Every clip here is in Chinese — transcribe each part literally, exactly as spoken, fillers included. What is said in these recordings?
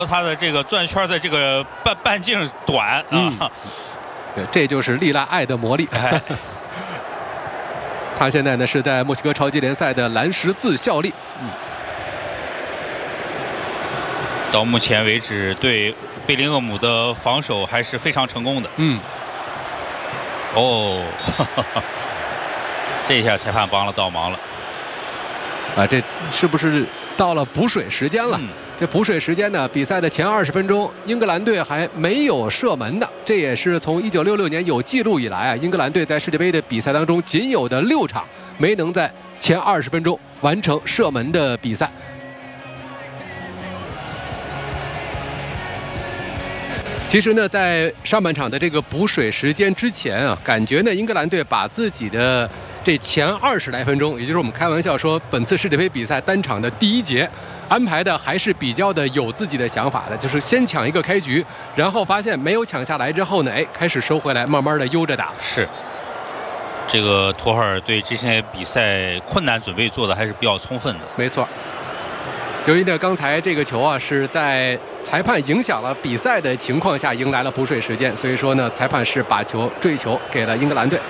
他的这个转圈的这个半半径短啊， 嗯、对，这就是利拉爱的魔力。 哎、 他现在呢是在墨西哥超级联赛的蓝十字效力。嗯， 到目前为止，对贝林厄姆的防守还是非常成功的。 嗯， 哦，呵呵呵这一下裁判帮了倒忙了。 啊，这是不是到了补水时间了？嗯、这补水时间呢，比赛的前二十分钟，英格兰队还没有射门的，这也是从一九六六年有记录以来啊，英格兰队在世界杯的比赛当中仅有的六场没能在前二十分钟完成射门的比赛。其实呢，在上半场的这个补水时间之前啊，感觉呢，英格兰队把自己的这前二十来分钟，也就是我们开玩笑说本次世界杯比赛单场的第一节，安排的还是比较的有自己的想法的，就是先抢一个开局，然后发现没有抢下来之后呢，哎，开始收回来，慢慢的悠着打。 是，这个图赫尔对这些比赛困难准备做的还是比较充分的。 没错。由于呢，刚才这个球啊是在裁判影响了比赛的情况下迎来了补水时间，所以说呢，裁判是把球坠球给了英格兰队。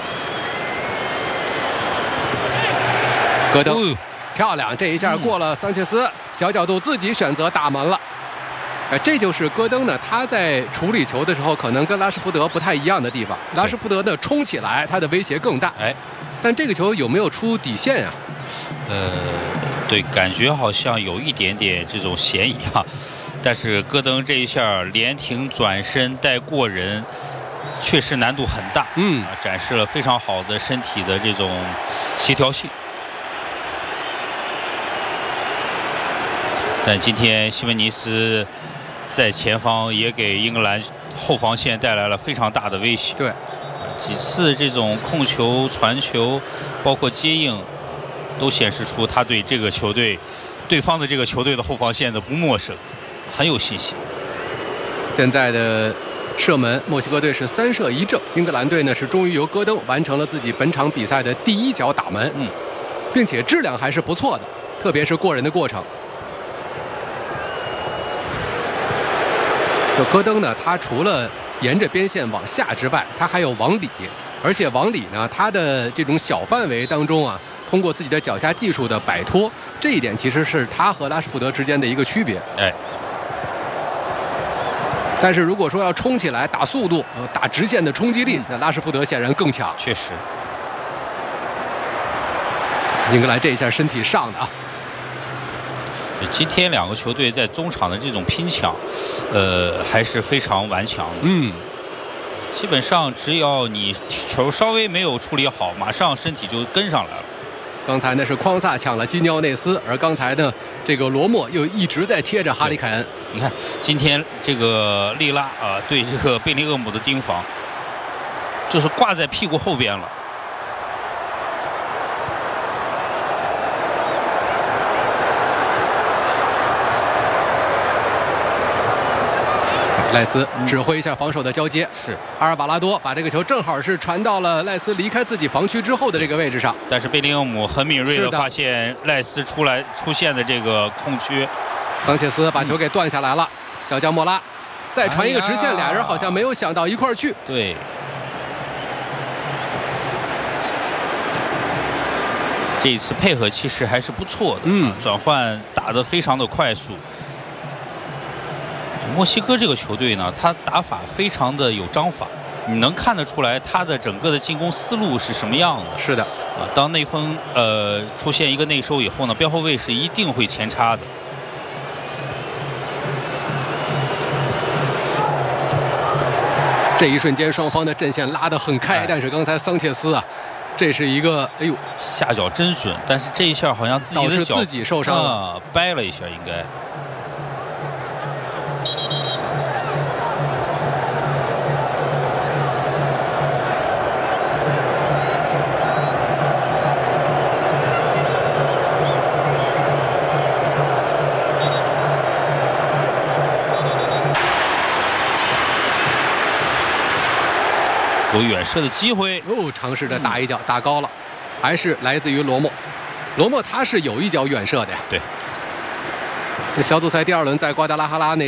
戈登、哦、漂亮，这一下过了桑切斯，嗯、小角度自己选择打门了。哎，这就是戈登呢，他在处理球的时候可能跟拉什福德不太一样的地方。拉什福德呢冲起来，他的威胁更大。哎，但这个球有没有出底线啊？ 呃，对，感觉好像有一点点这种嫌疑啊。但是戈登这一下连停转身带过人，确实难度很大。嗯、啊，展示了非常好的身体的这种协调性。但今天西门尼斯在前方也给英格兰后防线带来了非常大的威胁。 对， 几次这种控球、传球，包括接应，都显示出他对这个球队、对方的这个球队的后防线的不陌生，很有信心。 现在的射门，墨西哥队是三射一正，英格兰队呢是终于由戈登完成了自己本场比赛的第一脚打门，嗯，并且质量还是不错的，特别是过人的过程。就戈登呢，他除了沿着边线往下之外，他还有往里，而且往里呢，他的这种小范围当中啊，通过自己的脚下技术的摆脱，这一点其实是他和拉什福德之间的一个区别。哎，但是如果说要冲起来打速度、打直线的冲击力，那拉什福德显然更强。 确实， 英格兰这一下身体上的啊。 今天两个球队在中场的这种拼抢，呃，还是非常顽强的。嗯，基本上只要你球稍微没有处理好，马上身体就跟上来了。 刚才呢是匡萨抢了基尼奥内斯，而刚才呢这个罗莫又一直在贴着哈里凯恩。 你看今天这个利拉啊、呃、对这个贝林厄姆的盯防，就是挂在屁股后边了。 赖斯指挥一下防守的交接， 是阿尔瓦拉多把这个球正好是传到了赖斯离开自己防区之后的这个位置上。 但是贝林厄姆很敏锐地发现赖斯出来出现的这个空缺， 桑切斯把球给断下来了。嗯、小将莫拉再传一个直线，哎、俩人好像没有想到一块儿去。 对，这一次配合其实还是不错的，嗯，转换打得非常的快速。墨西哥这个球队呢，他打法非常的有章法，你能看得出来他的整个的进攻思路是什么样的。 是的， 啊，当内锋呃出现一个内收以后呢，边后卫是一定会前插的。 这一瞬间，双方的阵线拉得很开，哎、但是刚才桑切斯啊，这是一个哎呦下脚真准，但是这一下好像自己的脚自己受伤了， 啊、掰了一下应该。有远射的机会哦，尝试着打一脚，嗯、打高了，还是来自于罗莫。罗莫他是有一脚远射的呀。 对。 这小组赛第二轮在瓜达拉哈拉那。